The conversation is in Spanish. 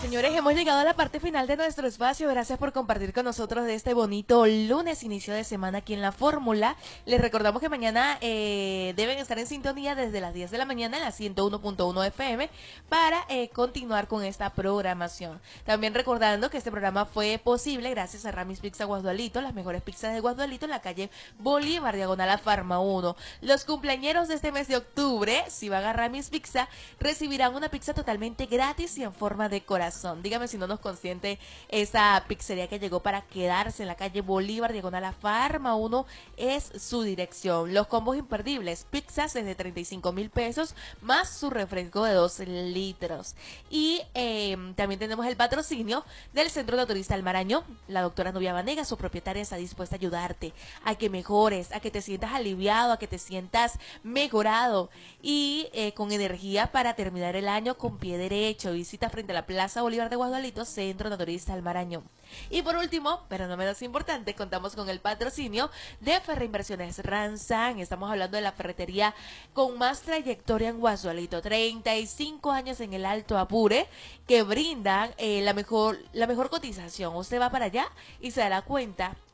Señores, hemos llegado a la parte final de nuestro espacio. Gracias por compartir con nosotros de este bonito lunes, inicio de semana aquí en La Fórmula. Les recordamos que mañana deben estar en sintonía desde las 10 de la mañana en la 101.1 FM para continuar con esta programación. También recordando que este programa fue posible gracias a Ramis Pizza Guasdualito, las mejores pizzas de Guasdualito en la calle Bolívar, diagonal a Farma 1. Los cumpleañeros de este mes de octubre, si van a Ramis Pizza, recibirán una pizza totalmente gratis y en forma de corazón. Dígame si no nos consiente esa pizzería que llegó para quedarse en la calle Bolívar, diagonal a Farma 1, es su dirección. Los combos imperdibles, pizzas desde 35.000 pesos, más su refresco de 2 litros. Y también tenemos el patrocinio del Centro Naturista El Marañón. La doctora Nubia Vanegas, su propietaria, está dispuesta a ayudarte a que mejores, a que te sientas aliviado, a que te sientas mejorado y con energía para terminar el año con pie derecho. Visita frente a la Plaza Bolívar de Guasdualito, Centro Naturista El Marañón. Y por último, pero no menos importante, contamos con el patrocinio de Ferreinversiones Ranzan. Estamos hablando de la ferretería con más trayectoria en Guasdualito, 35 años en el Alto Apure, que brindan la mejor cotización. Usted va para allá y se dará cuenta